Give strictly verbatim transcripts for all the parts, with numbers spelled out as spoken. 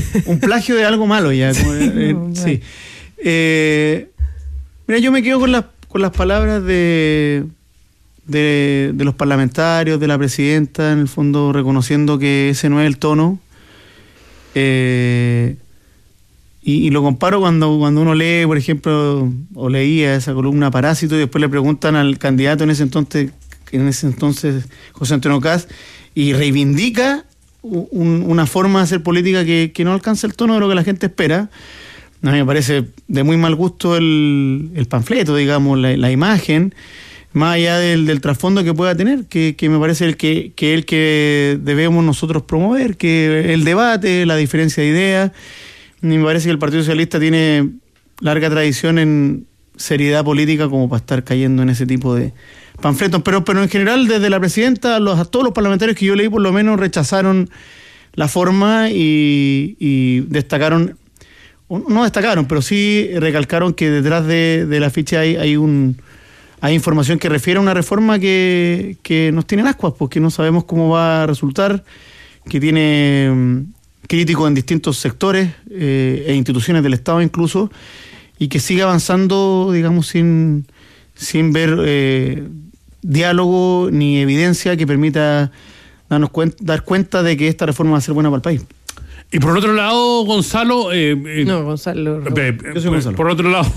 un plagio de algo malo ya. Como, eh, no, sí. Eh, mira, yo me quedo con las, con las palabras de, de, de los parlamentarios, de la presidenta, en el fondo reconociendo que ese no es el tono. Eh, y, y lo comparo cuando, cuando uno lee, por ejemplo, o leía esa columna Parásito y después le preguntan al candidato en ese entonces, en ese entonces José Antonio Kast, y reivindica un, una forma de hacer política que, que no alcanza el tono de lo que la gente espera. A mí me parece de muy mal gusto el, el panfleto, digamos, la, la imagen, más allá del, del trasfondo que pueda tener, que, que me parece el que, que el que debemos nosotros promover, que el debate, la diferencia de ideas. Y me parece que el Partido Socialista tiene larga tradición en seriedad política como para estar cayendo en ese tipo de panfletos, pero, pero en general desde la presidenta, los, a todos los parlamentarios que yo leí por lo menos rechazaron la forma y, y destacaron, no destacaron, pero sí recalcaron que detrás de, de la ficha hay, hay un hay información que refiere a una reforma que, que nos tiene en ascuas, porque no sabemos cómo va a resultar, que tiene um, críticos en distintos sectores eh, e instituciones del Estado incluso, y que sigue avanzando, digamos, sin, sin ver eh, diálogo ni evidencia que permita darnos cuenta, dar cuenta de que esta reforma va a ser buena para el país. Y por otro lado, Gonzalo... Eh, eh, no, Gonzalo. Eh, yo soy Gonzalo. Por otro lado...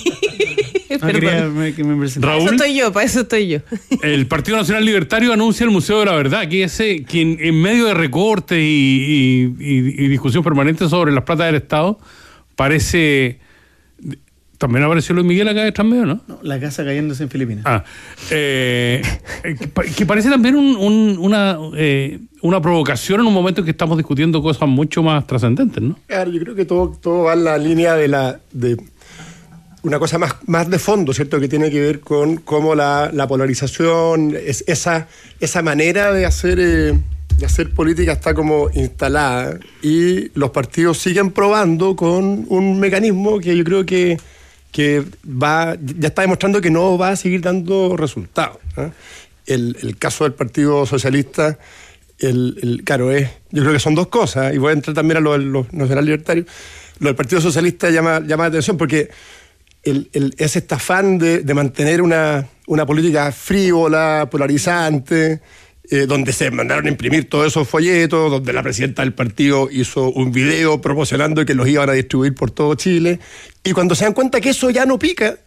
ah, quería que me presentara. Para eso estoy yo, para eso estoy yo. El Partido Nacional Libertario anuncia el Museo de la Verdad, que ese que en, en medio de recortes y, y, y, y discusión permanente sobre las platas del Estado, parece... También apareció Luis Miguel acá detrás medio, ¿no? No, la casa cayéndose en Filipinas. Ah, eh, que, que parece también un, un, una, eh, una provocación en un momento en que estamos discutiendo cosas mucho más trascendentes, ¿no? Claro, yo creo que todo, todo va en la línea de la de una cosa más, más de fondo, ¿cierto? Que tiene que ver con cómo la, la polarización, es, esa, esa manera de hacer... Eh, de hacer política está como instalada y los partidos siguen probando con un mecanismo que yo creo que, que va, ya está demostrando que no va a seguir dando resultados, ¿eh? El, el caso del Partido Socialista, el, el, claro, es, yo creo que son dos cosas, y voy a entrar también a los, los nacional libertarios. Lo del Partido Socialista llama, llama la atención porque el, el, es este afán de, de mantener una, una política frívola, polarizante, Eh, donde se mandaron a imprimir todos esos folletos, donde la presidenta del partido hizo un video promocionando que los iban a distribuir por todo Chile, y cuando se dan cuenta que eso ya no pica,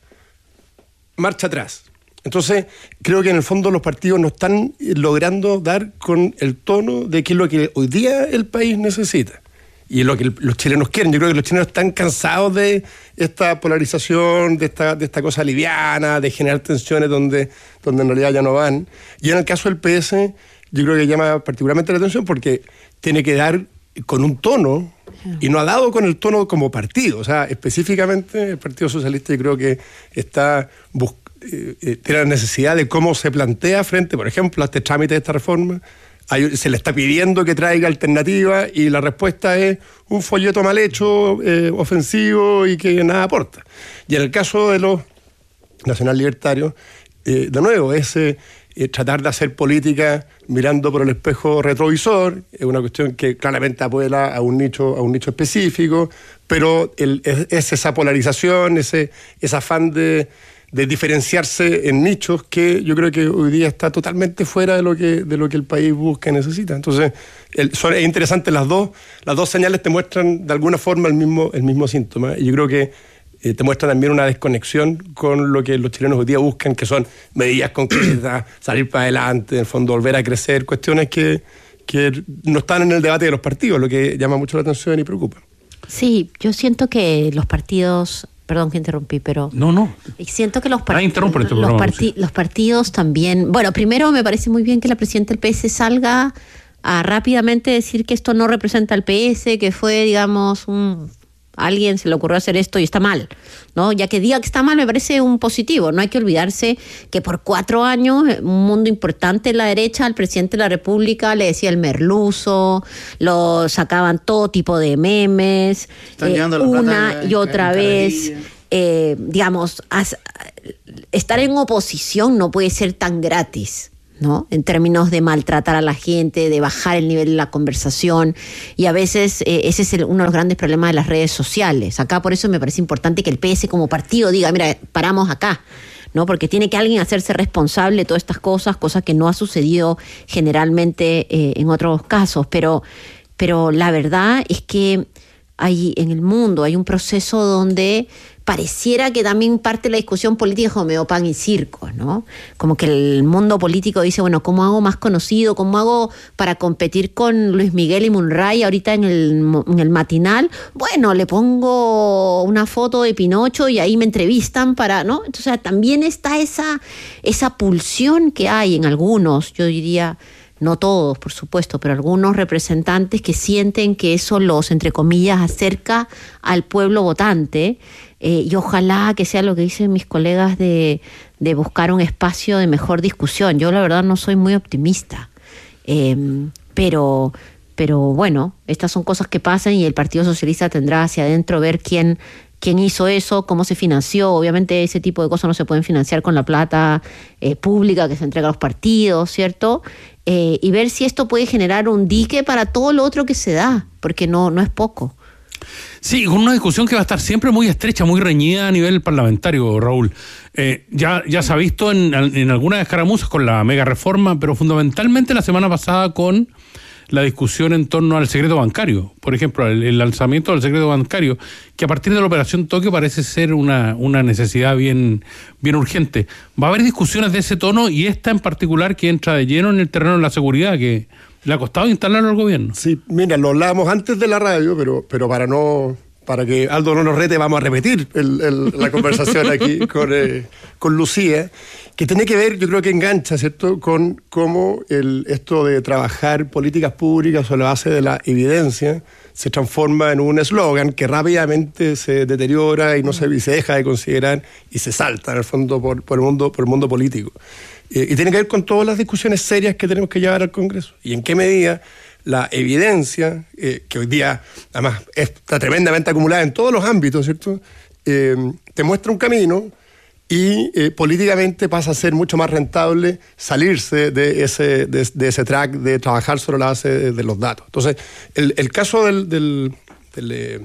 marcha atrás. Entonces, creo que en el fondo los partidos no están logrando dar con el tono de qué es lo que hoy día el país necesita. Y es lo que los chilenos quieren. Yo creo que los chilenos están cansados de esta polarización, de esta, de esta cosa liviana, de generar tensiones donde, donde en realidad ya no van. Y en el caso del P S, yo creo que llama particularmente la atención porque tiene que dar con un tono, y no ha dado con el tono como partido. O sea, específicamente el Partido Socialista yo creo que está bus- eh, tiene la necesidad de cómo se plantea frente, por ejemplo, a este trámite de esta reforma. Hay, se le está pidiendo que traiga alternativa y la respuesta es un folleto mal hecho, eh, ofensivo y que nada aporta. Y en el caso de los nacional libertarios, eh, de nuevo, es eh, eh, tratar de hacer política mirando por el espejo retrovisor, es una cuestión que claramente apuela a un nicho, a un nicho específico, pero el, es, es esa polarización, ese, ese afán de... de diferenciarse en nichos que yo creo que hoy día está totalmente fuera de lo que, de lo que el país busca y necesita. Entonces, el, son, es interesante, las dos, las dos señales te muestran de alguna forma el mismo, el mismo síntoma. Y yo creo que eh, te muestra también una desconexión con lo que los chilenos hoy día buscan, que son medidas concretas, salir para adelante, en el fondo volver a crecer, cuestiones que, que no están en el debate de los partidos, lo que llama mucho la atención y preocupa. Sí, yo siento que los partidos... Perdón que interrumpí, pero... No, no. Siento que los, part- ah, interrumpe este los, programa, parti- sí. los partidos también... Bueno, primero me parece muy bien que la presidenta del P S salga a rápidamente decir que esto no representa al P S, que fue, digamos, un... alguien se le ocurrió hacer esto y está mal, ¿no? Ya que diga que está mal me parece un positivo. No hay que olvidarse que por cuatro años, un mundo importante en la derecha, al presidente de la República le decía el merluzo, lo sacaban todo tipo de memes, eh, una y otra vez, eh, digamos, as, estar en oposición no puede ser tan gratis, ¿no? En términos de maltratar a la gente, de bajar el nivel de la conversación, y a veces eh, ese es el, uno de los grandes problemas de las redes sociales. Acá por eso me parece importante que el P S como partido diga, mira, paramos acá, ¿no? Porque tiene que alguien hacerse responsable de todas estas cosas, cosas que no ha sucedido generalmente eh, en otros casos, pero, pero la verdad es que hay en el mundo hay un proceso donde pareciera que también parte de la discusión política es como medio pan y circo, ¿no? Como que el mundo político dice, bueno, ¿cómo hago más conocido? ¿Cómo hago para competir con Luis Miguel y Munray ahorita en el, en el matinal? Bueno, le pongo una foto de Pinocho y ahí me entrevistan para, ¿no? Entonces también está esa, esa pulsión que hay en algunos, yo diría, no todos, por supuesto, pero algunos representantes que sienten que eso los, entre comillas, acerca al pueblo votante. Eh, y ojalá que sea lo que dicen mis colegas de, de buscar un espacio de mejor discusión. Yo la verdad no soy muy optimista, eh, pero, pero bueno, estas son cosas que pasan y el Partido Socialista tendrá hacia adentro ver quién, quién hizo eso, cómo se financió. Obviamente ese tipo de cosas no se pueden financiar con la plata eh, pública que se entrega a los partidos, ¿cierto? Eh, y ver si esto puede generar un dique para todo lo otro que se da, porque no, no es poco. Sí, con una discusión que va a estar siempre muy estrecha, muy reñida a nivel parlamentario, Raúl. Eh, ya, ya se ha visto en, en algunas escaramuzas con la mega reforma, pero fundamentalmente la semana pasada con la discusión en torno al secreto bancario. Por ejemplo, el, el lanzamiento del secreto bancario, que a partir de la Operación Tokio parece ser una, una necesidad bien, bien urgente. Va a haber discusiones de ese tono y esta en particular que entra de lleno en el terreno de la seguridad, que le ha costado instalarlo al gobierno. Sí, mira, lo hablábamos antes de la radio, pero, pero para no para que Aldo no nos rete, vamos a repetir el, el, la conversación aquí con, eh, con Lucía, que tiene que ver, yo creo que engancha, ¿cierto?, con cómo el, esto de trabajar políticas públicas sobre la base de la evidencia se transforma en un eslogan que rápidamente se deteriora y no se, y se deja de considerar y se salta, en el fondo, por, por, el, mundo, por el mundo político. Eh, y tiene que ver con todas las discusiones serias que tenemos que llevar al Congreso. Y en qué medida la evidencia, eh, que hoy día además está tremendamente acumulada en todos los ámbitos, ¿cierto?, eh, te muestra un camino y eh, políticamente pasa a ser mucho más rentable salirse de ese, de, de ese track de trabajar sobre la base de, de los datos. Entonces, el, el caso del, del, del, eh,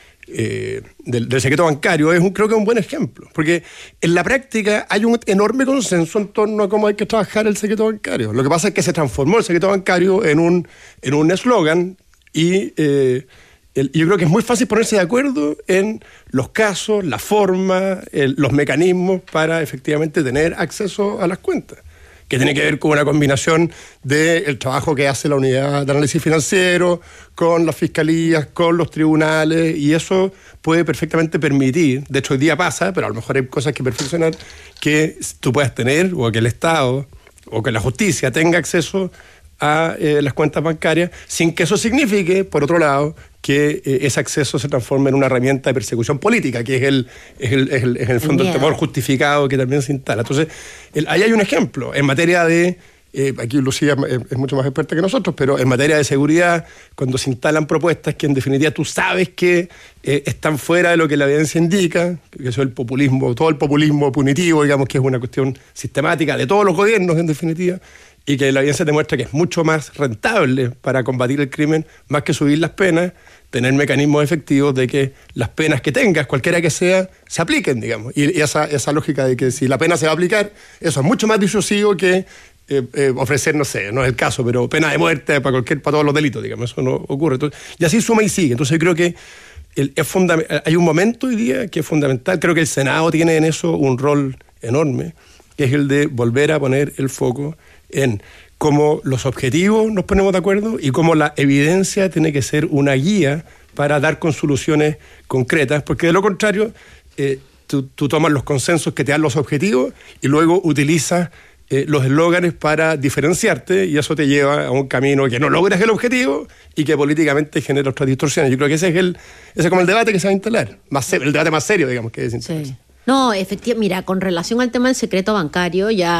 eh, del, del secreto bancario es un, creo que es un buen ejemplo, porque en la práctica hay un enorme consenso en torno a cómo hay que trabajar el secreto bancario. Lo que pasa es que se transformó el secreto bancario en un en un eslogan y eh, el, yo creo que es muy fácil ponerse de acuerdo en los casos, la forma, el, los mecanismos para efectivamente tener acceso a las cuentas, que tiene que ver con una combinación del trabajo que hace la unidad de análisis financiero, con las fiscalías, con los tribunales, y eso puede perfectamente permitir, de hecho hoy día pasa, pero a lo mejor hay cosas que perfeccionar, que tú puedas tener, o que el Estado, o que la justicia tenga acceso a eh, las cuentas bancarias, sin que eso signifique, por otro lado, que eh, ese acceso se transforme en una herramienta de persecución política, que es el, es el, es el, es el fondo del temor justificado que también se instala. Entonces, el, ahí hay un ejemplo. En materia de, eh, aquí Lucía es, es mucho más experta que nosotros, pero en materia de seguridad, cuando se instalan propuestas que en definitiva tú sabes que eh, están fuera de lo que la evidencia indica, que eso es el populismo, todo el populismo punitivo, digamos que es una cuestión sistemática de todos los gobiernos en definitiva, y que la evidencia demuestra que es mucho más rentable para combatir el crimen, más que subir las penas, tener mecanismos efectivos de que las penas que tengas, cualquiera que sea, se apliquen, digamos. Y, y esa, esa lógica de que si la pena se va a aplicar, eso es mucho más disuasivo que eh, eh, ofrecer, no sé, no es el caso, pero pena de muerte para cualquier para todos los delitos, digamos. Eso no ocurre. Entonces, y así suma y sigue. Entonces yo creo que el, es fundam- hay un momento hoy día que es fundamental. Creo que el Senado tiene en eso un rol enorme, que es el de volver a poner el foco en cómo los objetivos nos ponemos de acuerdo y cómo la evidencia tiene que ser una guía para dar con soluciones concretas, porque de lo contrario, eh, tú, tú tomas los consensos que te dan los objetivos y luego utilizas eh, los eslóganes para diferenciarte, y eso te lleva a un camino que no logras el objetivo y que políticamente genera otras distorsiones. Yo creo que ese es el ese es como el debate que se va a instalar, más serio, el debate más serio, digamos, que es sí. No, efectivamente, mira, con relación al tema del secreto bancario, ya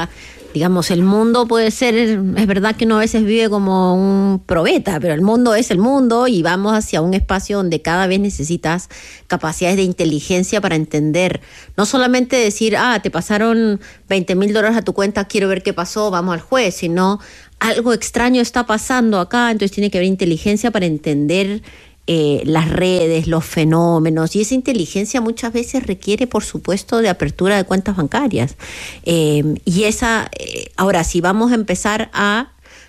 digamos, el mundo puede ser, es verdad que uno a veces vive como un probeta, pero el mundo es el mundo y vamos hacia un espacio donde cada vez necesitas capacidades de inteligencia para entender, no solamente decir, ah, te pasaron veinte mil dólares a tu cuenta, quiero ver qué pasó, vamos al juez, sino algo extraño está pasando acá, entonces tiene que haber inteligencia para entender Eh, las redes, los fenómenos, y esa inteligencia muchas veces requiere, por supuesto, de apertura de cuentas bancarias. Eh, y esa, eh, ahora, si vamos a empezar a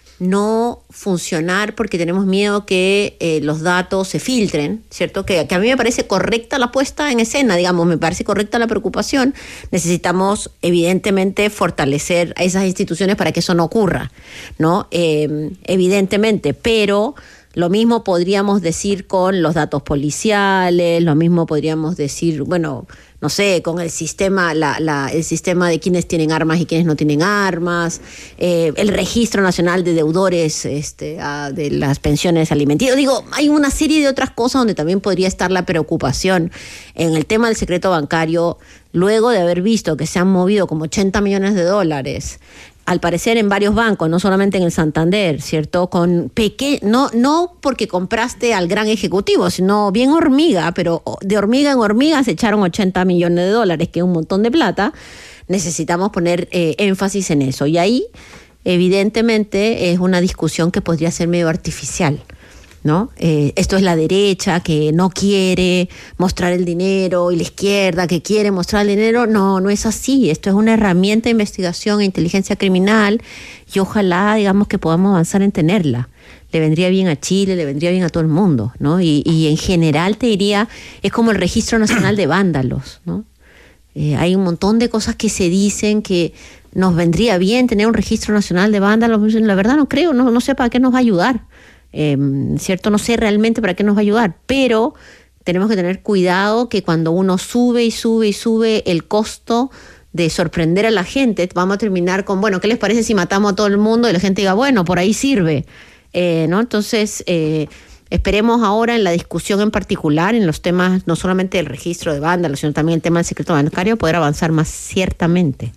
no funcionar porque tenemos miedo que eh, los datos se filtren, ¿cierto? Que, que a mí me parece correcta la puesta en escena, digamos, me parece correcta la preocupación. Necesitamos, evidentemente, fortalecer a esas instituciones para que eso no ocurra, ¿no? Eh, evidentemente, pero lo mismo podríamos decir con los datos policiales, lo mismo podríamos decir, bueno, no sé, con el sistema, la, la, el sistema de quienes tienen armas y quienes no tienen armas, eh, el registro nacional de deudores este, a, de las pensiones alimenticias. Digo, hay una serie de otras cosas donde también podría estar la preocupación. En el tema del secreto bancario, luego de haber visto que se han movido como ochenta millones de dólares, al parecer en varios bancos, no solamente en el Santander, ¿cierto? Con peque- no, no porque compraste al gran ejecutivo, sino bien hormiga, pero de hormiga en hormiga se echaron ochenta millones de dólares, que es un montón de plata. Necesitamos poner eh, énfasis en eso. Y ahí, evidentemente, es una discusión que podría ser medio artificial, ¿no? Eh, esto es la derecha que no quiere mostrar el dinero y la izquierda que quiere mostrar el dinero. No, no es así. Esto es una herramienta de investigación e inteligencia criminal y ojalá, digamos, que podamos avanzar en tenerla. Le vendría bien a Chile, le vendría bien a todo el mundo, ¿no? Y, y en general te diría, es como el Registro Nacional de Vándalos, ¿no? Eh, hay un montón de cosas que se dicen que nos vendría bien tener un Registro Nacional de Vándalos. La verdad no creo, no, no sé para qué nos va a ayudar. Eh, cierto, no sé realmente para qué nos va a ayudar, pero tenemos que tener cuidado que cuando uno sube y sube y sube el costo de sorprender a la gente, vamos a terminar con, bueno, ¿qué les parece si matamos a todo el mundo? Y la gente diga, bueno, por ahí sirve, eh, ¿no? Entonces, eh, esperemos ahora en la discusión en particular, en los temas no solamente del registro de vándalos, sino también el tema del secreto bancario, poder avanzar más ciertamente.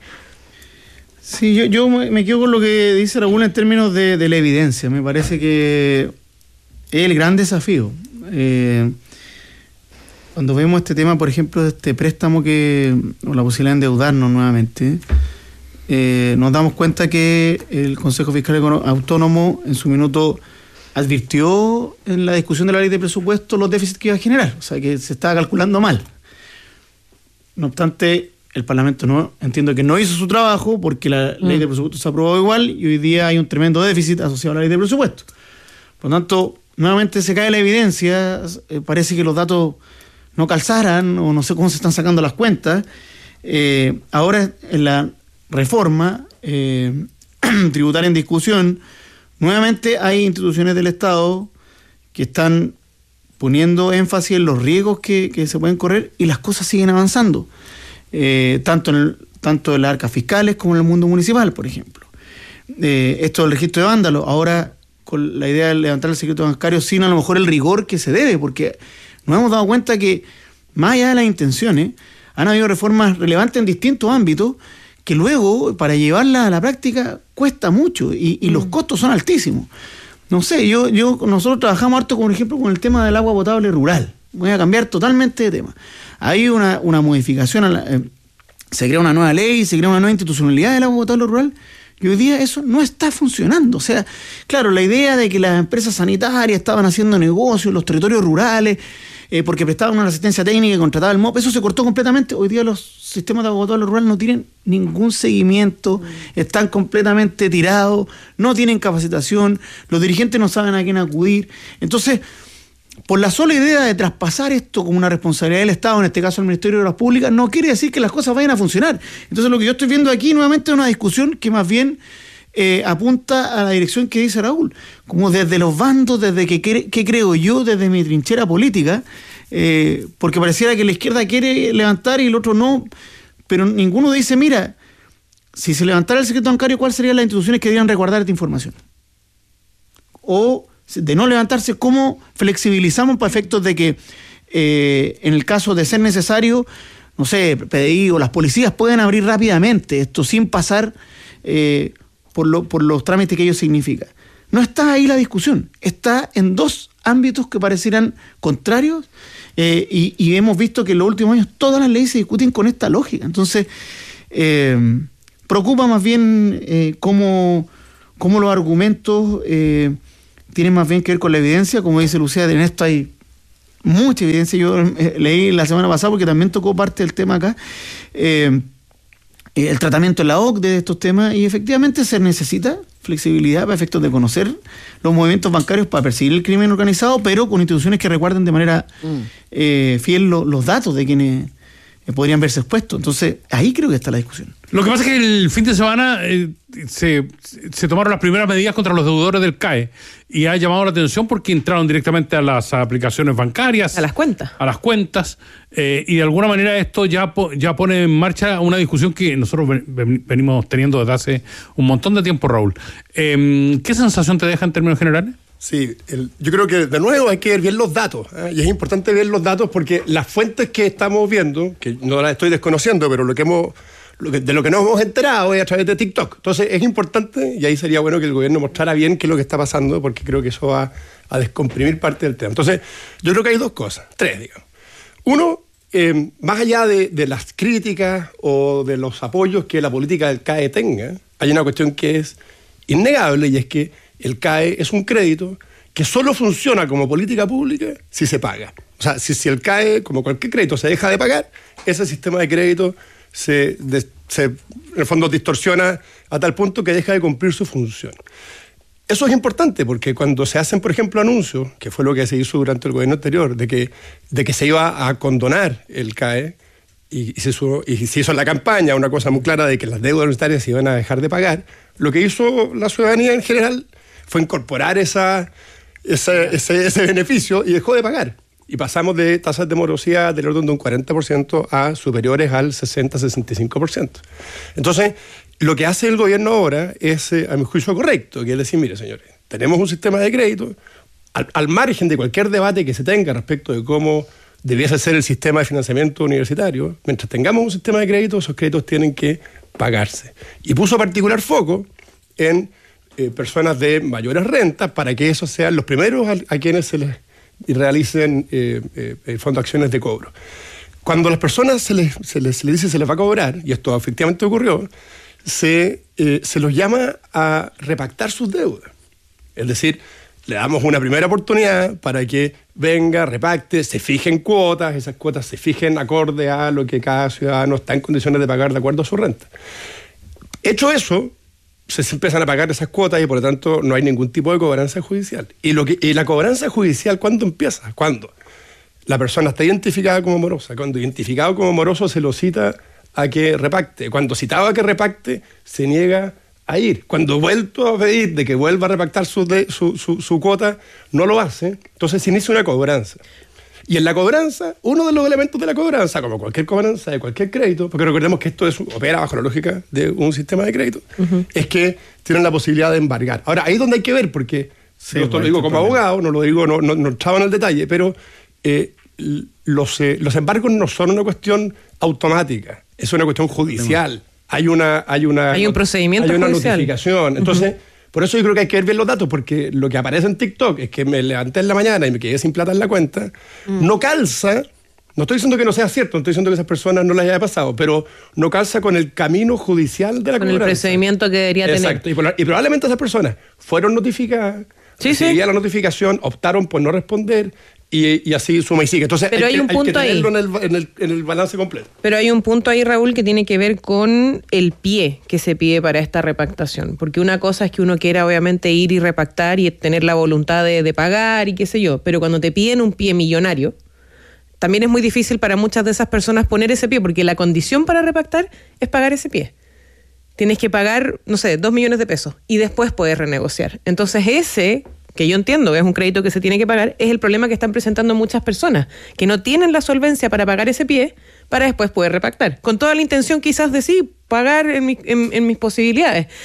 Sí, yo, yo me quedo con lo que dice Raúl en términos de, de la evidencia. Me parece que es el gran desafío. Eh, cuando vemos este tema, por ejemplo, de este préstamo que, o la posibilidad de endeudarnos nuevamente, eh, nos damos cuenta que el Consejo Fiscal Autónomo en su minuto advirtió en la discusión de la ley de presupuesto los déficits que iba a generar, o sea que se estaba calculando mal. No obstante, el Parlamento no, entiendo que no hizo su trabajo porque la mm. ley de presupuesto se aprobó igual y hoy día hay un tremendo déficit asociado a la ley de presupuesto. Por lo tanto, nuevamente se cae la evidencia, eh, parece que los datos no calzaran o no sé cómo se están sacando las cuentas. Eh, ahora en la reforma eh, tributaria en discusión, nuevamente hay instituciones del Estado que están poniendo énfasis en los riesgos que, que se pueden correr y las cosas siguen avanzando. Eh, tanto en el, tanto en las arcas fiscales como en el mundo municipal, por ejemplo. Eh, esto del registro de vándalos, ahora con la idea de levantar el secreto bancario sin a lo mejor el rigor que se debe, porque nos hemos dado cuenta que, más allá de las intenciones, han habido reformas relevantes en distintos ámbitos que luego, para llevarlas a la práctica, cuesta mucho y, y mm. los costos son altísimos. No sé, yo, yo nosotros trabajamos harto, por ejemplo, con el tema del agua potable rural. Voy a cambiar totalmente de tema. Hay una, una modificación, a la, eh, se crea una nueva ley, se crea una nueva institucionalidad del agua potable rural, y hoy día eso no está funcionando. O sea, claro, la idea de que las empresas sanitarias estaban haciendo negocios en los territorios rurales, eh, porque prestaban una asistencia técnica y contrataba el M O P, eso se cortó completamente. Hoy día los sistemas de agua potable rural no tienen ningún seguimiento, mm. están completamente tirados, no tienen capacitación, los dirigentes no saben a quién acudir. Entonces, por la sola idea de traspasar esto como una responsabilidad del Estado, en este caso el Ministerio de Obras Públicas, no quiere decir que las cosas vayan a funcionar. Entonces lo que yo estoy viendo aquí nuevamente es una discusión que más bien eh, apunta a la dirección que dice Raúl, como desde los bandos, desde que, cre- que creo yo, desde mi trinchera política, eh, porque pareciera que la izquierda quiere levantar y el otro no, pero ninguno dice, mira, si se levantara el secreto bancario, ¿cuáles serían las instituciones que deberían resguardar esta información? O de no levantarse, ¿cómo flexibilizamos para efectos de que eh, en el caso de ser necesario, no sé, P D I o las policías pueden abrir rápidamente esto sin pasar eh, por, lo, por los trámites que ello significa. No está ahí la discusión, está en dos ámbitos que parecieran contrarios, eh, y, y hemos visto que en los últimos años todas las leyes se discuten con esta lógica. Entonces, eh, preocupa más bien eh, cómo, cómo los argumentos eh, tienen más bien que ver con la evidencia. Como dice Lucía, en esto hay mucha evidencia. Yo eh, leí la semana pasada, porque también tocó parte del tema acá, eh, el tratamiento en la O C D de estos temas, y efectivamente se necesita flexibilidad para efectos de conocer los movimientos bancarios para perseguir el crimen organizado, pero con instituciones que recuerden de manera mm. eh, fiel lo, los datos de quienes eh, podrían verse expuestos. Entonces, ahí creo que está la discusión. Lo que pasa es que el fin de semana eh, se, se tomaron las primeras medidas contra los deudores del C A E, y ha llamado la atención porque entraron directamente a las aplicaciones bancarias, a las cuentas, a las cuentas, eh, y de alguna manera esto ya, ya pone en marcha una discusión que nosotros ven, venimos teniendo desde hace un montón de tiempo, Raúl. Eh, ¿Qué sensación te deja en términos generales? Sí, el, yo creo que de nuevo hay que ver bien los datos, ¿eh? Y es importante ver los datos porque las fuentes que estamos viendo, que no las estoy desconociendo, pero lo que hemos Lo que, de lo que nos hemos enterado es a través de TikTok. Entonces es importante, y ahí sería bueno que el gobierno mostrara bien qué es lo que está pasando, porque creo que eso va a descomprimir parte del tema. Entonces yo creo que hay dos cosas, tres, digamos. Uno, eh, más allá de, de las críticas o de los apoyos que la política del C A E tenga, hay una cuestión que es innegable, y es que el C A E es un crédito que solo funciona como política pública si se paga. O sea, si, si el C A E, como cualquier crédito, se deja de pagar, ese sistema de crédito Se, de, se, en el fondo, distorsiona a tal punto que deja de cumplir su función. Eso es importante porque cuando se hacen, por ejemplo, anuncios, que fue lo que se hizo durante el gobierno anterior, de que, de que se iba a condonar el C A E, y, y, se hizo, y se hizo en la campaña una cosa muy clara de que las deudas universitarias se iban a dejar de pagar, lo que hizo la ciudadanía en general fue incorporar esa, esa, ese, ese beneficio y dejó de pagar. Y pasamos de tasas de morosidad del orden de un cuarenta por ciento a superiores al sesenta a sesenta y cinco por ciento. Entonces, lo que hace el gobierno ahora es, eh, a mi juicio, correcto, que es decir, mire, señores, tenemos un sistema de crédito, al, al margen de cualquier debate que se tenga respecto de cómo debiese ser el sistema de financiamiento universitario, mientras tengamos un sistema de crédito, esos créditos tienen que pagarse. Y puso particular foco en eh, personas de mayores rentas para que esos sean los primeros a, a quienes se les y realicen eh, eh, el fondo de acciones de cobro. Cuando a las personas se les, se les, se les dice se les va a cobrar, y esto efectivamente ocurrió, se, eh, se los llama a repactar sus deudas. Es decir, le damos una primera oportunidad para que venga, repacte, se fijen cuotas, esas cuotas se fijen acorde a lo que cada ciudadano está en condiciones de pagar de acuerdo a su renta. Hecho eso, se empiezan a pagar esas cuotas y por lo tanto no hay ningún tipo de cobranza judicial. Y, lo que, y la cobranza judicial, ¿cuándo empieza? Cuando la persona está identificada como morosa. Cuando identificado como moroso se lo cita a que repacte. Cuando citado a que repacte, se niega a ir. Cuando vuelto a pedir de que vuelva a repactar su, de, su, su, su cuota, no lo hace. Entonces se inicia una cobranza. Y en la cobranza, uno de los elementos de la cobranza, como cualquier cobranza de cualquier crédito, porque recordemos que esto es, opera bajo la lógica de un sistema de crédito, uh-huh. es que tienen la posibilidad de embargar. Ahora, ahí es donde hay que ver, porque sí, esto lo digo como abogado, no lo digo, no, no, no estaba en el detalle, pero eh, los, eh, los embargos no son una cuestión automática, es una cuestión judicial. Hay una, hay una, hay un procedimiento hay una judicial. notificación. Entonces, uh-huh. por eso yo creo que hay que ver bien los datos, porque lo que aparece en TikTok es que me levanté en la mañana y me quedé sin plata en la cuenta, mm. no calza, no estoy diciendo que no sea cierto, no estoy diciendo que esas personas no les haya pasado, pero no calza con el camino judicial de la con cobranza. Con el procedimiento que debería Exacto. tener. Exacto, y, y probablemente esas personas fueron notificadas, sí, recibían sí. la notificación, optaron por no responder, y, y así suma y sigue. Entonces Pero hay, hay un que, punto hay que tenerlo ahí. En, el, en, el, en el balance completo. Pero hay un punto ahí, Raúl, que tiene que ver con el pie que se pide para esta repactación. Porque una cosa es que uno quiera, obviamente, ir y repactar y tener la voluntad de, de pagar y qué sé yo. Pero cuando te piden un pie millonario, también es muy difícil para muchas de esas personas poner ese pie, porque la condición para repactar es pagar ese pie. Tienes que pagar, no sé, dos millones de pesos y después puedes renegociar. Entonces ese, que yo entiendo, es un crédito que se tiene que pagar, es el problema que están presentando muchas personas, que no tienen la solvencia para pagar ese pie para después poder repactar. Con toda la intención quizás de sí, pagar en, mi, en, en mis posibilidades.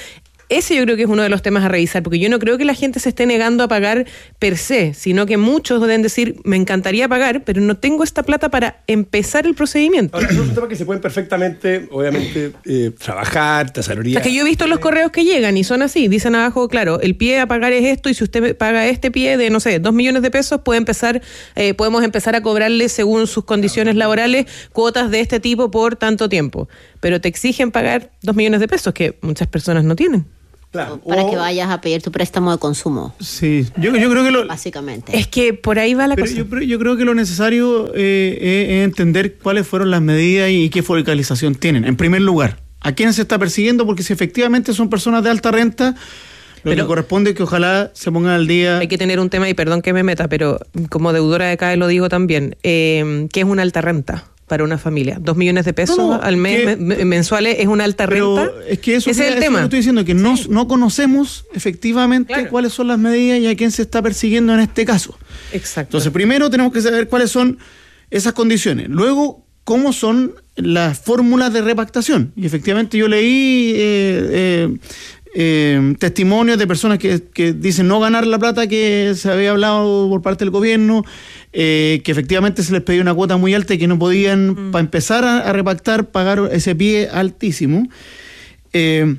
Ese yo creo que es uno de los temas a revisar, porque yo no creo que la gente se esté negando a pagar per se, sino que muchos deben decir, me encantaría pagar, pero no tengo esta plata para empezar el procedimiento. Ahora, esos son temas que se pueden perfectamente, obviamente, eh, trabajar, tesorería. O sea, que yo he visto los correos que llegan y son así, dicen abajo, claro, el pie a pagar es esto, y si usted paga este pie de, no sé, dos millones de pesos, puede empezar, eh, podemos empezar a cobrarle, según sus condiciones laborales, cuotas de este tipo por tanto tiempo. Pero te exigen pagar dos millones de pesos, que muchas personas no tienen. Claro. Para o, que vayas a pedir tu préstamo de consumo, Sí, yo, yo creo que lo, básicamente. Es que por ahí va la pero cosa. yo, yo creo que lo necesario eh, es entender cuáles fueron las medidas y qué focalización tienen. En primer lugar, ¿a quién se está persiguiendo? Porque si efectivamente son personas de alta renta, lo Pero- que corresponde es que ojalá se pongan al día. Hay que tener un tema, y perdón que me meta, pero como deudora de C A E lo digo también, eh, ¿qué es una alta renta para una familia? ¿Dos millones de pesos No, no, al mes que- me- mensuales es una alta Pero renta? es que eso, Ese es el eso tema. lo que estoy diciendo, que no, no conocemos efectivamente Claro. cuáles son las medidas y a quién se está persiguiendo en este caso. Exacto. Entonces, primero tenemos que saber cuáles son esas condiciones. Luego, cómo son las fórmulas de repactación. Y efectivamente yo leí eh, eh, eh, testimonios de personas que, que dicen no ganar la plata que se había hablado por parte del gobierno, eh, que efectivamente se les pedía una cuota muy alta y que no podían, mm. para empezar a, a repactar, pagar ese pie altísimo. Eh,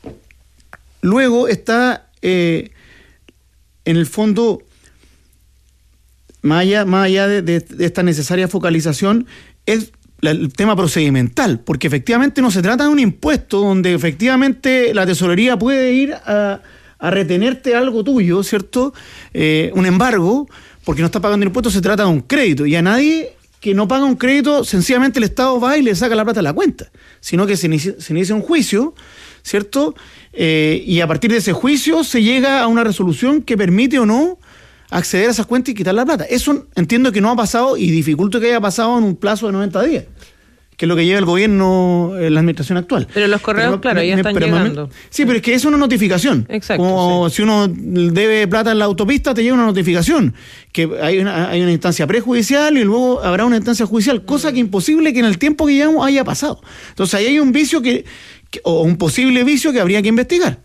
luego está, eh, en el fondo, más allá, más allá de, de, de esta necesaria focalización, es la, el tema procedimental, porque efectivamente no se trata de un impuesto donde efectivamente la tesorería puede ir a, a retenerte algo tuyo, ¿cierto? Eh, un embargo, porque no está pagando el impuesto, se trata de un crédito, y a nadie que no paga un crédito, sencillamente el Estado va y le saca la plata a la cuenta, sino que se inicia, se inicia un juicio, ¿cierto? Eh, y a partir de ese juicio se llega a una resolución que permite o no acceder a esas cuentas y quitar la plata. Eso entiendo que no ha pasado, y dificulto que haya pasado en un plazo de noventa días, que es lo que lleva el gobierno, eh, la administración actual. Pero los correos, Pero, claro, me, ya me, están pero llegando. Me, sí, pero es que es una notificación. Exacto, Como sí. si uno debe plata en la autopista, te llega una notificación, que hay una, hay una instancia prejudicial y luego habrá una instancia judicial, cosa que imposible que en el tiempo que llevamos haya pasado. Entonces ahí hay un vicio que, que o un posible vicio que habría que investigar.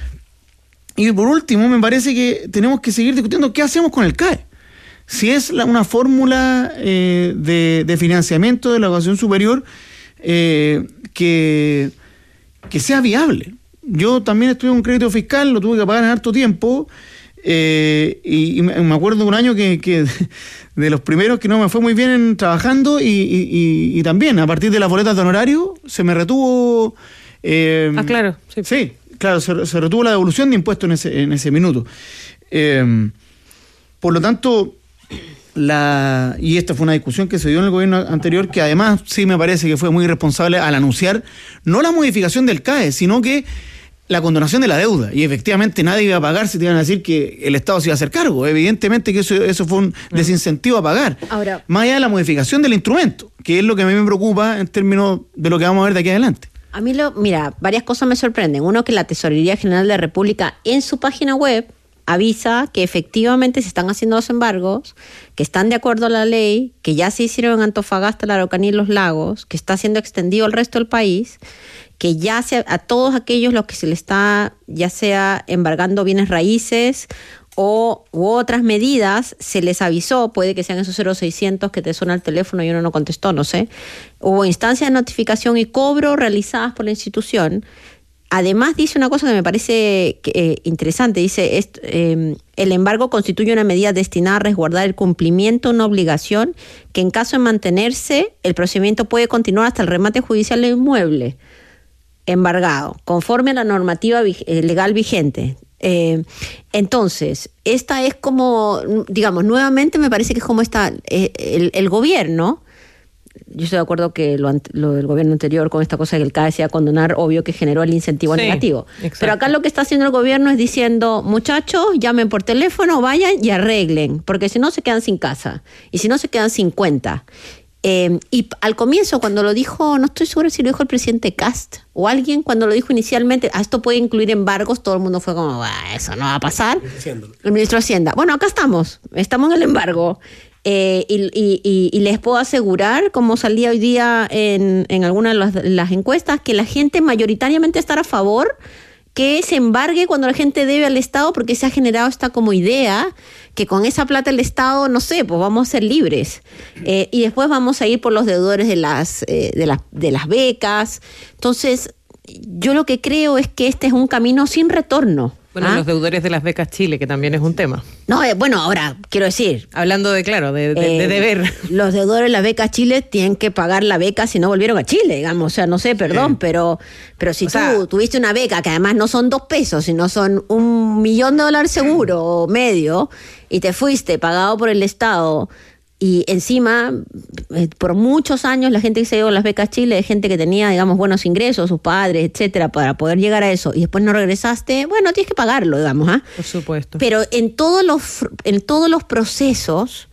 Y por último, me parece que tenemos que seguir discutiendo qué hacemos con el C A E. Si es la, una fórmula eh, de, de financiamiento de la educación superior eh, que, que sea viable. Yo también estuve en un crédito fiscal, lo tuve que pagar en harto tiempo, eh, y, y me acuerdo de un año que, que de los primeros que no me fue muy bien en, trabajando, y, y, y, y también a partir de las boletas de honorario se me retuvo... Eh, Ah, claro, sí. Sí, claro, se, se retuvo la devolución de impuestos en ese, en ese minuto. Eh, por lo tanto, la y esta fue una discusión que se dio en el gobierno anterior, que además sí me parece que fue muy irresponsable al anunciar no la modificación del C A E, sino que la condonación de la deuda. Y efectivamente nadie iba a pagar si te iban a decir que el Estado se iba a hacer cargo. Evidentemente que eso, eso fue un desincentivo a pagar. Ahora, más allá de la modificación del instrumento, que es lo que a mí me preocupa en términos de lo que vamos a ver de aquí adelante. a mí, lo, mira, varias cosas me sorprenden. Uno, que la Tesorería General de la República en su página web avisa que efectivamente se están haciendo los embargos, que están de acuerdo a la ley, que ya se hicieron en Antofagasta, la Araucanía y los Lagos, que está siendo extendido al resto del país, que ya se, a todos aquellos los que se le está ya sea embargando bienes raíces o u otras medidas, se les avisó, puede que sean esos cero seiscientos que te suena el teléfono y uno no contestó, no sé. Hubo instancias de notificación y cobro realizadas por la institución. Además dice una cosa que me parece que, eh, interesante, dice, est, eh, el embargo constituye una medida destinada a resguardar el cumplimiento de una obligación que en caso de mantenerse, el procedimiento puede continuar hasta el remate judicial del inmueble embargado, conforme a la normativa vig- eh, legal vigente. Eh, entonces, esta es como, digamos, nuevamente me parece que es como está eh, el, el gobierno. Yo estoy de acuerdo que lo, lo del gobierno anterior con esta cosa que el C A E decía condonar, obvio que generó el incentivo Sí, negativo. exacto. Pero acá lo que está haciendo el gobierno es diciendo, muchachos, llamen por teléfono, vayan y arreglen, porque si no se quedan sin casa y si no se quedan sin cuenta. Eh, y al comienzo, cuando lo dijo, no estoy segura si lo dijo el presidente Kast o alguien, cuando lo dijo inicialmente, ah, esto puede incluir embargos, todo el mundo fue como, ah, eso no va a pasar. Haciéndolo. El ministro de Hacienda. Bueno, acá estamos, estamos en el embargo. Eh, y, y, y, y les puedo asegurar, como salía hoy día en, en algunas de las, las encuestas, que la gente mayoritariamente estará a favor que se embargue cuando la gente debe al Estado, porque se ha generado esta como idea que con esa plata el Estado, no sé, pues vamos a ser libres. Eh, y después vamos a ir por los deudores de las, eh, de las, de las becas. Entonces, yo lo que creo es que este es un camino sin retorno. Bueno, ¿Ah? los deudores de las becas Chile, que también es un tema. No, eh, bueno, ahora, quiero decir... Hablando de, claro, de, de, eh, de deber. Los deudores de las becas Chile tienen que pagar la beca si no volvieron a Chile, digamos. O sea, no sé, perdón, Sí. pero, pero si O tú sea, tuviste una beca que además no son dos pesos, sino son un millón de dólares seguro o medio, y te fuiste pagado por el Estado... Y encima, eh, por muchos años, la gente que se dio las becas Chile es gente que tenía, digamos, buenos ingresos, sus padres, etcétera, para poder llegar a eso. Y después no regresaste, bueno, tienes que pagarlo, digamos, ¿ah? Por supuesto. Pero en todos los, en todos los procesos,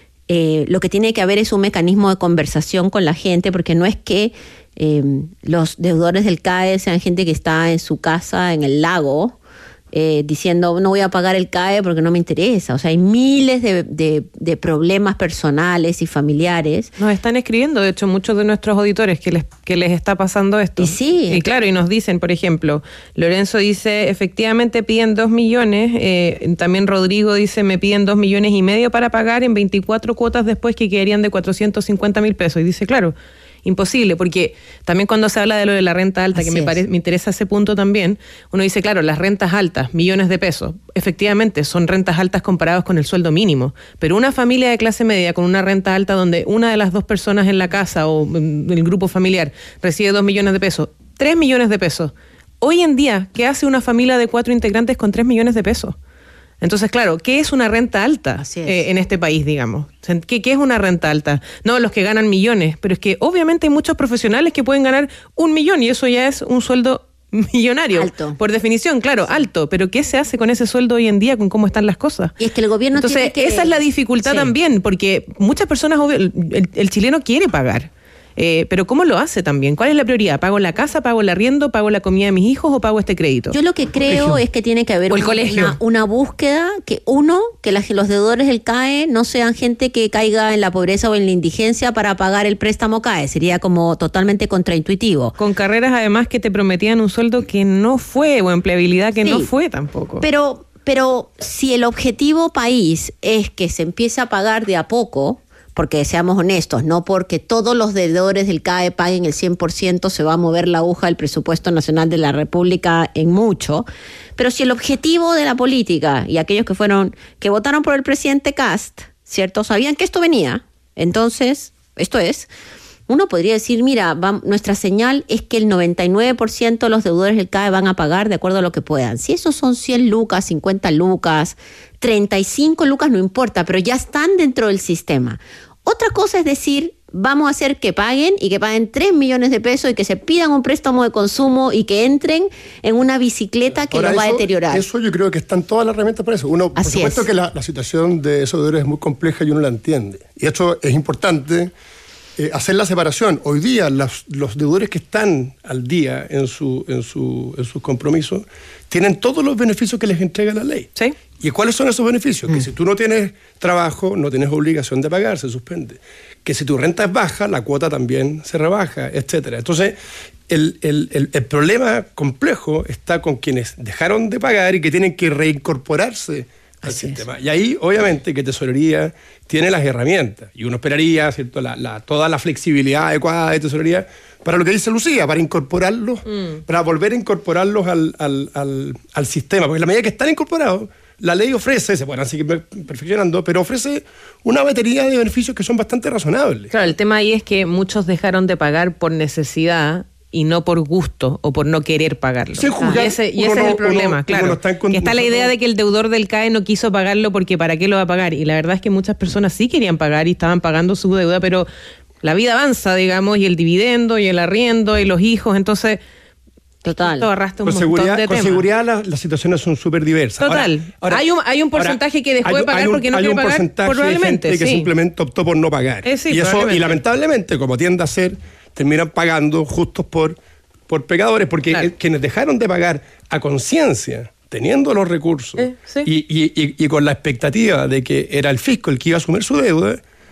eh, lo que tiene que haber es un mecanismo de conversación con la gente, porque no es que eh, los deudores del C A E sean gente que está en su casa, en el lago, Eh, diciendo no voy a pagar el C A E porque no me interesa. O sea, hay miles de, de, de problemas personales y familiares. Nos están escribiendo, de hecho, muchos de nuestros auditores que les, que les está pasando esto. Y sí. Y claro, y nos dicen, por ejemplo, Lorenzo dice, efectivamente piden dos millones, eh, también Rodrigo dice, me piden dos millones y medio para pagar en veinticuatro cuotas después que quedarían de cuatrocientos cincuenta mil pesos. Y dice, claro, imposible, porque también cuando se habla de lo de la renta alta, Así que me, pare, me interesa ese punto también, uno dice, claro, las rentas altas, millones de pesos, efectivamente son rentas altas comparadas con el sueldo mínimo, pero una familia de clase media con una renta alta donde una de las dos personas en la casa o en el grupo familiar recibe dos millones de pesos, tres millones de pesos, hoy en día, ¿qué hace una familia de cuatro integrantes con tres millones de pesos? Entonces, claro, ¿qué es una renta alta Así es. eh, en este país, digamos? ¿Qué, ¿Qué es una renta alta? No, los que ganan millones, pero es que obviamente hay muchos profesionales que pueden ganar un millón y eso ya es un sueldo millonario. Alto. Por definición, claro, alto. Pero ¿qué se hace con ese sueldo hoy en día, con cómo están las cosas? Y es que el gobierno Entonces, tiene que... esa es la dificultad Sí. también, porque muchas personas, obvio, el, el chileno quiere pagar. Eh, pero ¿cómo lo hace también? ¿Cuál es la prioridad? ¿Pago la casa, pago el arriendo, pago la comida de mis hijos o pago este crédito? Yo lo que creo es que tiene que haber O el una, colegio. una, una búsqueda, que uno, que la- los deudores del C A E no sean gente que caiga en la pobreza o en la indigencia para pagar el préstamo C A E. Sería como totalmente contraintuitivo. Con carreras además que te prometían un sueldo que no fue, o empleabilidad que Sí. no fue tampoco. Pero, pero si el objetivo país es que se empiece a pagar de a poco, porque seamos honestos, no porque todos los deudores del C A E paguen el cien por ciento se va a mover la aguja del presupuesto nacional de la República en mucho, pero si el objetivo de la política y aquellos que fueron, que votaron por el presidente Kast, ¿cierto? Sabían que esto venía, entonces, esto es, uno podría decir, mira, va, nuestra señal es que el noventa y nueve por ciento de los deudores del C A E van a pagar de acuerdo a lo que puedan. Si esos son cien lucas, cincuenta lucas, treinta y cinco lucas, no importa, pero ya están dentro del sistema. Otra cosa es decir, vamos a hacer que paguen y que paguen tres millones de pesos y que se pidan un préstamo de consumo y que entren en una bicicleta que Ahora, los va a eso- deteriorar. Eso yo creo que están todas las herramientas para eso. Uno, por Así supuesto es. que la, la situación de esos deudores es muy compleja y uno la entiende. Y esto es importante, eh, hacer la separación. Hoy día los, los deudores que están al día en, su, en, su, en sus compromisos tienen todos los beneficios que les entrega la ley. ¿Sí? ¿Y cuáles son esos beneficios? Que si tú no tienes trabajo, no tienes obligación de pagar, se suspende. Que si tu renta es baja, la cuota también se rebaja, etcétera. Entonces, el, el, el, el problema complejo está con quienes dejaron de pagar y que tienen que reincorporarse al Así sistema. Y ahí, obviamente, que Tesorería tiene las herramientas. Y uno esperaría, ¿cierto?, la, la, toda la flexibilidad adecuada de Tesorería para lo que dice Lucía, para incorporarlos, mm. para volver a incorporarlos al, al, al, al sistema. Porque en la medida que están incorporados, la ley ofrece, se pueden seguir perfeccionando, pero ofrece una batería de beneficios que son bastante razonables. Claro, el tema ahí es que muchos dejaron de pagar por necesidad y no por gusto o por no querer pagarlo. Sin juzgar, y ese, y uno ese no- es el problema, uno- claro. uno no está en con- que está la nosotros- idea de que el deudor del C A E no quiso pagarlo porque ¿para qué lo va a pagar? Y la verdad es que muchas personas sí querían pagar y estaban pagando su deuda, pero la vida avanza, digamos, y el dividendo y el arriendo y los hijos, entonces... Total. Esto arrastra un Con montón seguridad, de con temas. seguridad las, las situaciones son súper diversas. Total. Ahora- ahora- Hay un- hay un porcentaje ahora, que dejó hay- de pagar hay un- porque no hay quiere un pagar, porcentaje probablemente, de gente que sí. simplemente optó por no pagar. Eh, sí, y eso, probablemente. y lamentablemente, como tiende a ser, terminan pagando justos por, por pecadores, porque Claro. eh, quienes dejaron de pagar a conciencia, teniendo los recursos, Eh, sí. y, y- y- y con la expectativa de que era el fisco el que iba a asumir su deuda,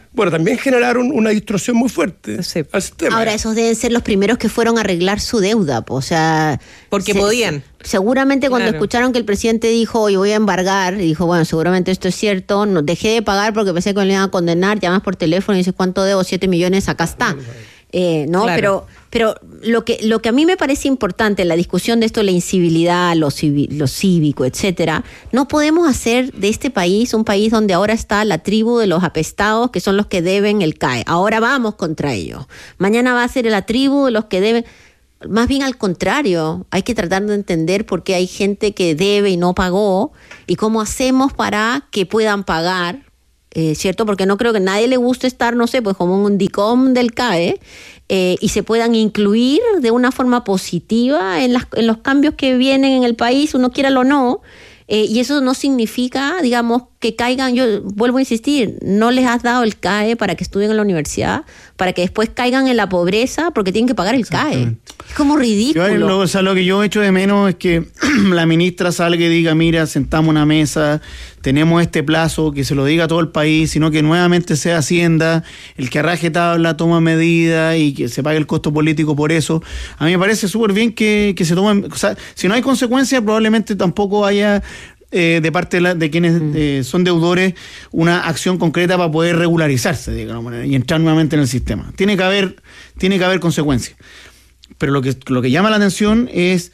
bueno, también generaron una distorsión muy fuerte sí. al sistema. Ahora, esos deben ser los primeros que fueron a arreglar su deuda, o sea... Porque se, podían. Se, seguramente cuando claro. escucharon que el presidente dijo, oye, voy a embargar, y dijo, bueno, seguramente esto es cierto, no, dejé de pagar porque pensé que me iban a condenar, llamas por teléfono y dices, ¿cuánto debo? Siete millones, acá está. Eh, no, claro. pero pero lo que lo que a mí me parece importante en la discusión de esto, la incivilidad, lo, civi, lo cívico, etcétera, no podemos hacer de este país un país donde ahora está la tribu de los apestados, que son los que deben el C A E. Ahora vamos contra ellos. Mañana va a ser la tribu de los que deben. Más bien al contrario, hay que tratar de entender por qué hay gente que debe y no pagó y cómo hacemos para que puedan pagar. Eh, ¿Cierto? Porque no creo que a nadie le guste estar, no sé, pues como un DICOM del C A E eh, y se puedan incluir de una forma positiva en, las, en los cambios que vienen en el país, uno quiera o no. Eh, y eso no significa, digamos, que caigan, yo vuelvo a insistir, no les has dado el C A E para que estudien en la universidad, para que después caigan en la pobreza porque tienen que pagar el C A E. Es como ridículo. Yo, lo, o sea, lo que yo echo de menos es que la ministra salga y diga, mira, sentamos una mesa, tenemos este plazo, que se lo diga a todo el país, sino que nuevamente sea Hacienda el que arraje tabla, toma medidas y que se pague el costo político por eso. A mí me parece súper bien que, que se tomen, o sea, si no hay consecuencias, probablemente tampoco haya eh, de parte de, la, de quienes eh, son deudores una acción concreta para poder regularizarse, de alguna manera, y entrar nuevamente en el sistema. Tiene que haber, tiene que haber consecuencias. Pero lo que, lo que llama la atención es,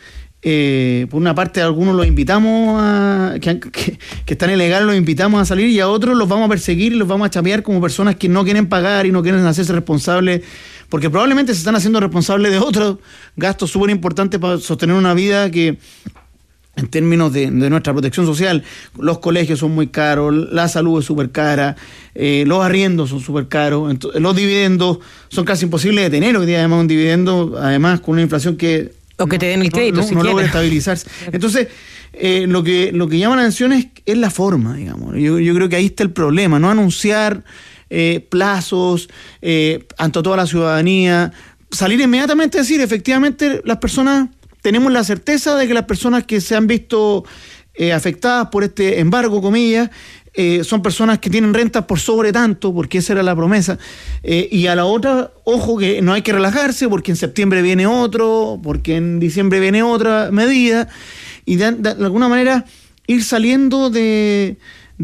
eh, por una parte, a algunos los invitamos a que, que, que están ilegales, los invitamos a salir, y a otros los vamos a perseguir y los vamos a chapear como personas que no quieren pagar y no quieren hacerse responsables, porque probablemente se están haciendo responsables de otros gastos súper importantes para sostener una vida que, en términos de, de nuestra protección social, los colegios son muy caros, la salud es súper cara, eh, los arriendos son súper caros, entonces, los dividendos son casi imposibles de tener hoy día, además un dividendo, además con una inflación que... O que te den el crédito, no, si no, no logra quieres. estabilizarse. Entonces, eh, lo que lo que llama la atención es, es la forma, digamos. Yo, yo creo que ahí está el problema, no anunciar eh, plazos eh, ante toda la ciudadanía, salir inmediatamente a decir, efectivamente, las personas... Tenemos la certeza de que las personas que se han visto eh, afectadas por este embargo, comillas, eh, son personas que tienen rentas por sobre tanto, porque esa era la promesa. Eh, y a la otra, ojo, que no hay que relajarse, porque en septiembre viene otro, porque en diciembre viene otra medida, y de, de, de alguna manera ir saliendo de,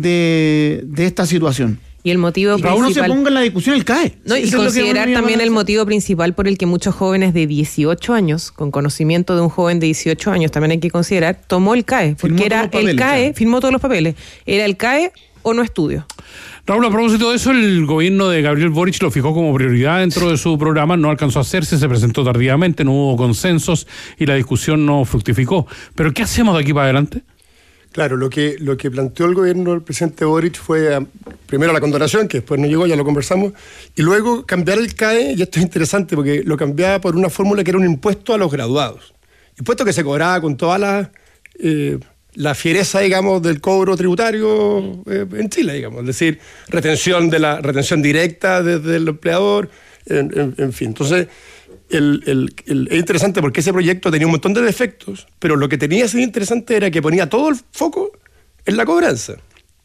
de, de esta situación. Y el motivo y principal... uno se ponga en la discusión el C A E. No, y Eso considerar es también el motivo principal por el que muchos jóvenes de dieciocho años, con conocimiento de un joven de dieciocho años, también hay que considerar, tomó el C A E. Porque Firmó era todos los el papeles, C A E, claro. firmó todos los papeles. Era el C A E o no estudio. Raúl, a propósito de eso, el gobierno de Gabriel Boric lo fijó como prioridad dentro de su programa, no alcanzó a hacerse, se presentó tardíamente, no hubo consensos y la discusión no fructificó. ¿Pero qué hacemos de aquí para adelante? Claro, lo que, lo que planteó el gobierno del presidente Boric fue a, primero la condonación, que después no llegó, ya lo conversamos, y luego cambiar el C A E, y esto es interesante porque lo cambiaba por una fórmula que era un impuesto a los graduados. Impuesto que se cobraba con toda la, eh, la fiereza, digamos, del cobro tributario eh, en Chile, digamos. Es decir, retención de la retención directa desde el empleador, en, en, en fin. Entonces, El, el, el, es interesante porque ese proyecto tenía un montón de defectos, pero lo que tenía ser interesante era que ponía todo el foco en la cobranza.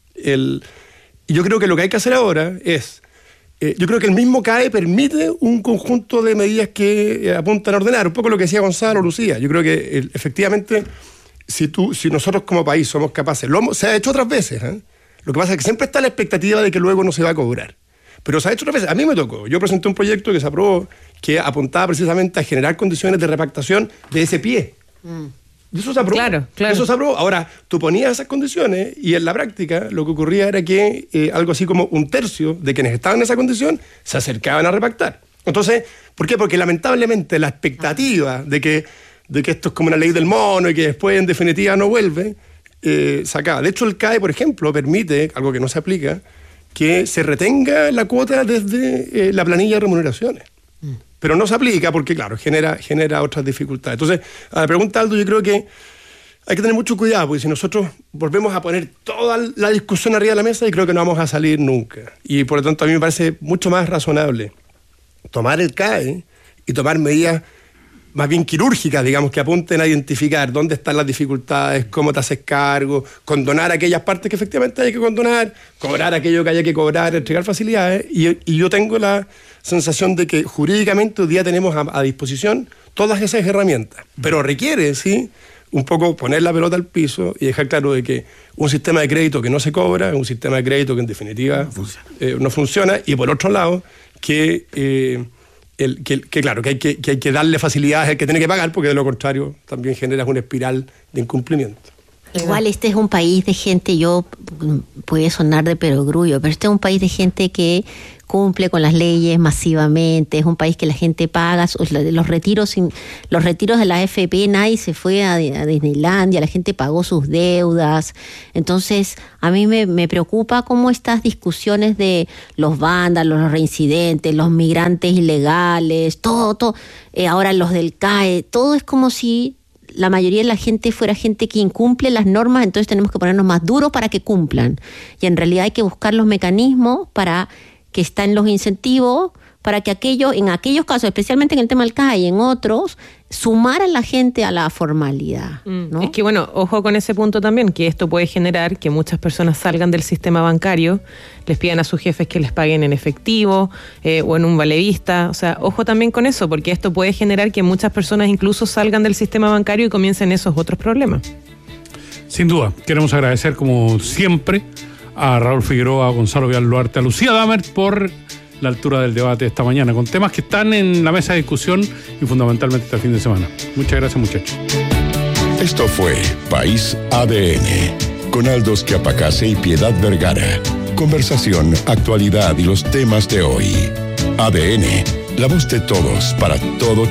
El, y yo creo que lo que hay que hacer ahora es, eh, yo creo que el mismo C A E permite un conjunto de medidas que eh, apuntan a ordenar, un poco lo que decía Gonzalo Lucía. Yo creo que el, efectivamente, si, tú, si nosotros como país somos capaces, lo, se ha hecho otras veces, ¿eh? Lo que pasa es que siempre está la expectativa de que luego no se va a cobrar. Pero se ha hecho otras veces. A mí me tocó. Yo presenté un proyecto que se aprobó que apuntaba precisamente a generar condiciones de repactación de ese pie. Mm. Y eso se aprobó. Claro, claro. Eso se aprobó. Ahora, tú ponías esas condiciones y en la práctica lo que ocurría era que eh, algo así como un tercio de quienes estaban en esa condición se acercaban a repactar. Entonces, ¿por qué? Porque lamentablemente la expectativa de que, de que esto es como una ley del mono y que después en definitiva no vuelve, eh, se acaba. De hecho, el C A E, por ejemplo, permite, algo que no se aplica, que se retenga la cuota desde eh, la planilla de remuneraciones. Mm. Pero no se aplica porque, claro, genera, genera otras dificultades. Entonces, a la pregunta, Aldo, yo creo que hay que tener mucho cuidado, porque si nosotros volvemos a poner toda la discusión arriba de la mesa, yo creo que no vamos a salir nunca. Y por lo tanto, a mí me parece mucho más razonable tomar el C A E y tomar medidas más bien quirúrgicas, digamos, que apunten a identificar dónde están las dificultades, cómo te haces cargo, condonar aquellas partes que efectivamente hay que condonar, cobrar aquello que haya que cobrar, entregar facilidades. Y, y yo tengo la sensación de que jurídicamente hoy día tenemos a, a disposición todas esas herramientas, pero requiere, sí, un poco poner la pelota al piso y dejar claro de que un sistema de crédito que no se cobra es un sistema de crédito que en definitiva no funciona, eh, no funciona y por otro lado que, eh, el, que, que claro que hay que, que hay que darle facilidades al que tiene que pagar, porque de lo contrario también generas una espiral de incumplimiento. Igual este es un país de gente, yo puede sonar de perogrullo, pero este es un país de gente que cumple con las leyes masivamente, es un país que la gente paga, los retiros los retiros de la A F P, nadie se fue a, a Disneylandia, la gente pagó sus deudas. Entonces a mí me, me preocupa cómo estas discusiones de los vándalos, los reincidentes, los migrantes ilegales, todo, todo eh, ahora los del C A E, todo es como si la mayoría de la gente fuera gente que incumple las normas, entonces tenemos que ponernos más duros para que cumplan. Y en realidad hay que buscar los mecanismos para que están los incentivos, para que aquello, en aquellos casos, especialmente en el tema del C A E y en otros, sumar a la gente a la formalidad, ¿no? Es que bueno, ojo con ese punto también, que esto puede generar que muchas personas salgan del sistema bancario, les pidan a sus jefes que les paguen en efectivo eh, o en un valevista. O sea, ojo también con eso, porque esto puede generar que muchas personas incluso salgan del sistema bancario y comiencen esos otros problemas. Sin duda, queremos agradecer como siempre a Raúl Figueroa, a Gonzalo Vial Luarte, a Lucía Dammert por la altura del debate esta mañana, con temas que están en la mesa de discusión y fundamentalmente este fin de semana. Muchas gracias, muchachos. Esto fue País A D N, con Aldos Quiapacase y Piedad Vergara. Conversación, actualidad y los temas de hoy. A D N, la voz de todos para todo